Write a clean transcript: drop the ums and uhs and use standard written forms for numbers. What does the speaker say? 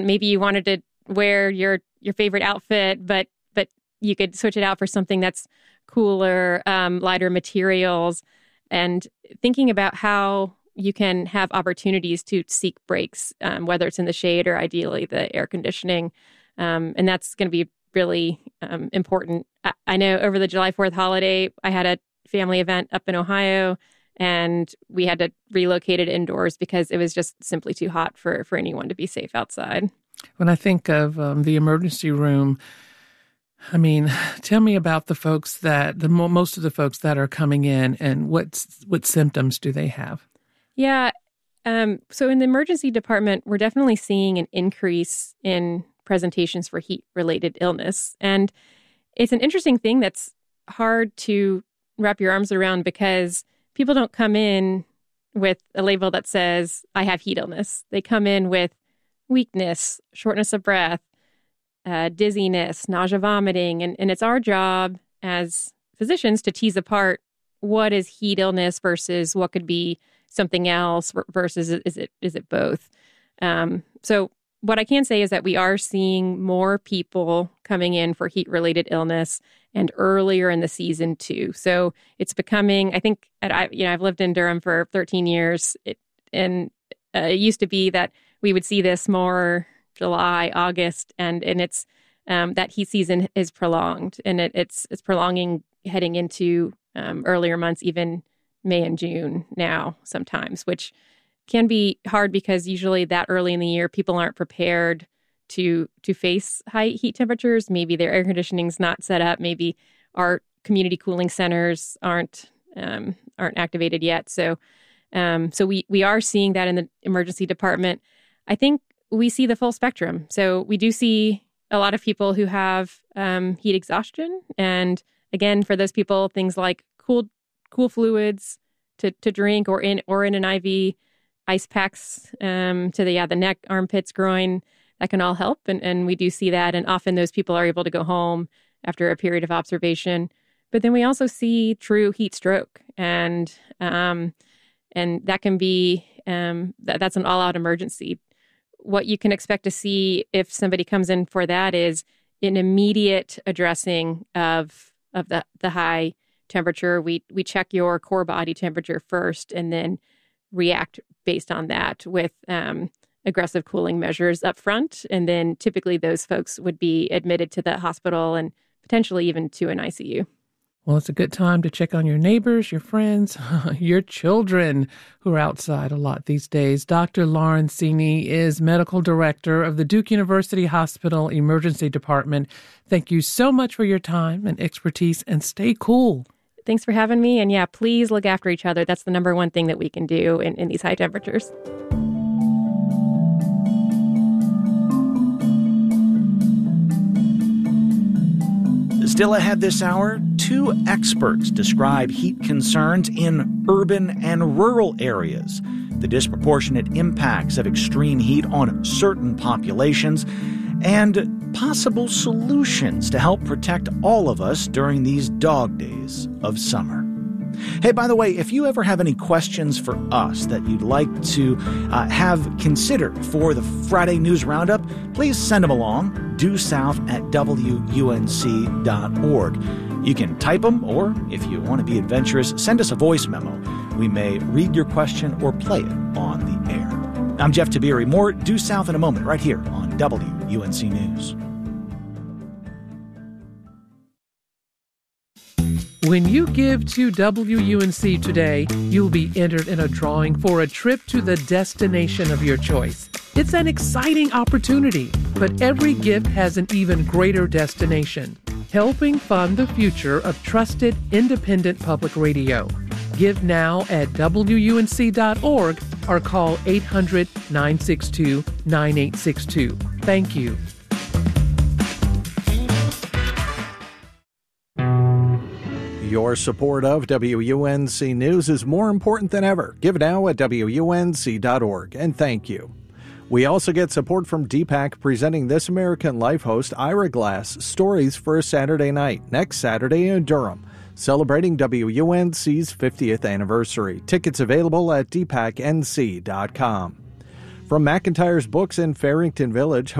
Maybe you wanted to wear your favorite outfit, but you could switch it out for something that's cooler, lighter materials, and thinking about how you can have opportunities to seek breaks, whether it's in the shade or ideally the air conditioning. And that's going to be really important. I know over the July 4th holiday, I had a family event up in Ohio, and we had to relocate it indoors because it was just simply too hot for anyone to be safe outside. When I think of the emergency room, I mean, tell me about the folks most of the folks that are coming in, and what symptoms do they have? Yeah. So in the emergency department, we're definitely seeing an increase in presentations for heat-related illness. And it's an interesting thing that's hard to wrap your arms around because people don't come in with a label that says, I have heat illness. They come in with weakness, shortness of breath, dizziness, nausea, vomiting. And it's our job as physicians to tease apart what is heat illness versus what could be something else versus is it both? So what I can say is that we are seeing more people coming in for heat-related illness and earlier in the season too. So it's becoming, I think, I've lived in Durham for 13 years, it used to be that we would see this more July, August, and it's that heat season is prolonged, and it's prolonging heading into earlier months, even May and June now sometimes, which can be hard because usually that early in the year, people aren't prepared to face high heat temperatures. Maybe their air conditioning's not set up. Maybe our community cooling centers aren't activated yet. So we are seeing that in the emergency department. I think we see the full spectrum. So we do see a lot of people who have heat exhaustion. And again, for those people, things like cool fluids to drink or in an IV, ice packs to the neck, armpits, groin, that can all help. And we do see that. And often those people are able to go home after a period of observation. But then we also see true heat stroke. And that can be, that's an all-out emergency. What you can expect to see if somebody comes in for that is an immediate addressing of the high temperature. We check your core body temperature first and then react based on that with aggressive cooling measures up front. And then typically those folks would be admitted to the hospital and potentially even to an ICU. Well, it's a good time to check on your neighbors, your friends, your children who are outside a lot these days. Dr. Lauren Sini is medical director of the Duke University Hospital Emergency Department. Thank you so much for your time and expertise, and stay cool. Thanks for having me. And yeah, please look after each other. That's the number one thing that we can do in these high temperatures. Still ahead this hour, two experts describe heat concerns in urban and rural areas, the disproportionate impacts of extreme heat on certain populations, and possible solutions to help protect all of us during these dog days of summer. Hey, by the way, if you ever have any questions for us that you'd like to have considered for the Friday News Roundup, please send them along, due south at WUNC.org. You can type them, or if you want to be adventurous, send us a voice memo. We may read your question or play it on the air. I'm Jeff Tabiri. More Due South in a moment, right here on WUNC News. When you give to WUNC today, you'll be entered in a drawing for a trip to the destination of your choice. It's an exciting opportunity, but every gift has an even greater destination, helping fund the future of trusted, independent public radio. Give now at WUNC.org or call 800-962-9862. Thank you. Your support of WUNC News is more important than ever. Give now at WUNC.org, and thank you. We also get support from DPAC, presenting This American Life host Ira Glass Stories for a Saturday Night, next Saturday in Durham, celebrating WUNC's 50th anniversary. Tickets available at dpacnc.com. From McIntyre's Books in Farrington Village,